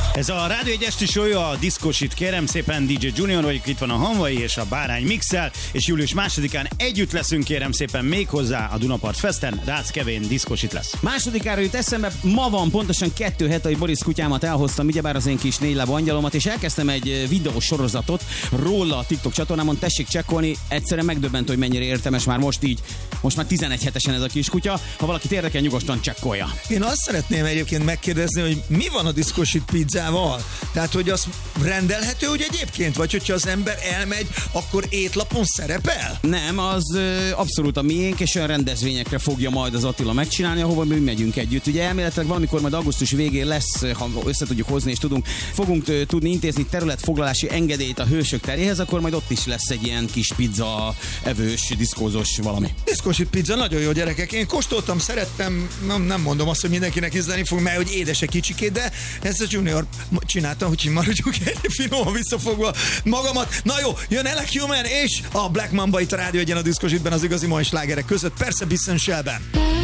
Ez a Rádió egy esti show, a Diszkosit, kérem szépen, DJ Junior vagyok, itt van a Hanvai és a Bárány Mixel, és július 2-án együtt leszünk, kérem szépen, méghozzá a Dunapart Festen, Rácz Kevin Diszkosit lesz. Másodikára jut eszembe, ma van pontosan 2 hete, hogy Boris kutyámat elhoztam, ugyebár az én kis 4 lábú angyalomat, és elkezdtem egy videós sorozatot róla a TikTok csatornámon, tessék csekkolni, egyszerűen megdöbbent, hogy mennyire értelmes már most már 11 hetesen ez a kis kutya, ha valakit érdekel, nyugodtan csekkolja. Én azt szeretném egyébként megkérdezni, hogy mi van a Diszkosit pizzával? Tehát, hogy az rendelhető úgy egyébként? Vagy hogyha az ember elmegy, akkor étlapon szerepel? Nem, az abszolút a miénk, és olyan rendezvényekre fogja majd az Attila megcsinálni, ahova mi megyünk együtt. Ugye elméletileg valamikor majd augusztus végén lesz, ha össze tudjuk hozni, és fogunk tudni intézni területfoglalási engedélyt a Hősök terjéhez, akkor majd ott is lesz egy ilyen kis pizza evős, diszkózós valami. Diszkosit pizza, nagyon jó gyerekek. Én kóstoltam, szerettem, nem mondom azt, hogy mindenkinek ízleni fog, mert hogy édes egy kicsikét, de ez a Junior csinálta, hogy maradjuk egy finoman visszafogva magamat. Na jó, jön Elek Human és a Black Mamba itt a Rádió Egyen a Diszkositben az igazi mai slágerek között, persze Bisson Shellben.